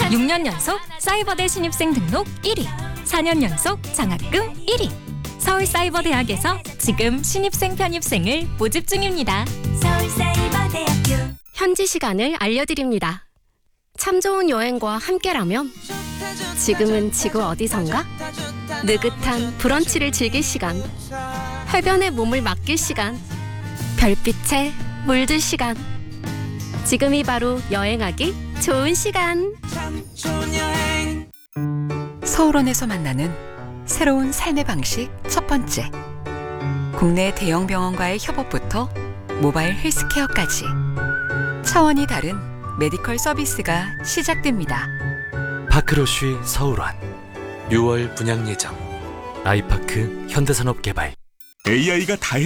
6년 연속 사이버대 신입생 등록 1위, 4년 연속 장학금 1위. 서울사이버대학에서 지금 신입생 편입생을 모집 중입니다. 서울사이버대학교. 현지 시간을 알려드립니다. 참 좋은 여행과 함께라면 지금은 지구 어디선가? 느긋한 브런치를 즐길 시간, 해변에 몸을 맡길 시간, 별빛에 물들 시간. 지금이 바로 여행하기 좋은 시간. 서울원에서 만나는 새로운 삶의 방식 첫 번째. 국내 대형 병원과의 협업부터 모바일 헬스케어까지 차원이 다른 메디컬 서비스가 시작됩니다. 파크로쉬 서울원 6월 분양 예정. 아이파크 현대산업개발. AI가 다